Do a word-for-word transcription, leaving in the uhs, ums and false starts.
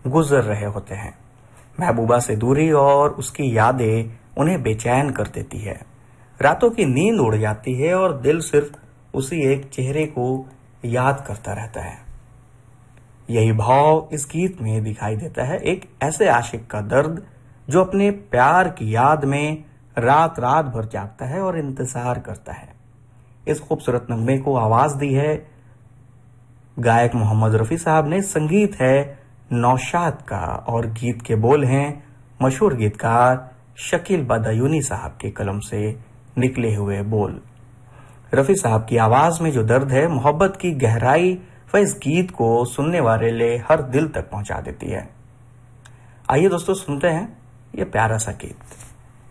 गुजर रहे होते हैं। महबूबा से दूरी और उसकी यादें उन्हें बेचैन कर देती है। रातों की नींद उड़ जाती है और दिल सिर्फ उसी एक चेहरे को याद करता रहता है। यही भाव इस गीत में दिखाई देता है, एक ऐसे आशिक का दर्द जो अपने प्यार की याद में रात रात भर जागता है और इंतजार करता है। इस खूबसूरत नगमे को आवाज दी है गायक मोहम्मद रफी साहब ने, संगीत है नौशाद का और गीत के बोल हैं मशहूर गीतकार शकील बदायूनी साहब के कलम से निकले हुए बोल। रफी साहब की आवाज में जो दर्द है, मोहब्बत की गहराई वह इस गीत को सुनने वाले हर दिल तक पहुंचा देती है। आइए दोस्तों सुनते हैं ये प्यारा सा गीत।